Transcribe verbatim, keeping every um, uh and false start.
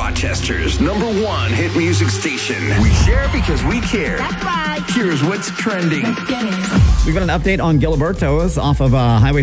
Rochester's number one hit music station. We share because we care. That's right. Here's what's trending. Let's get it. We've got an update on Giliberto's off of uh, Highway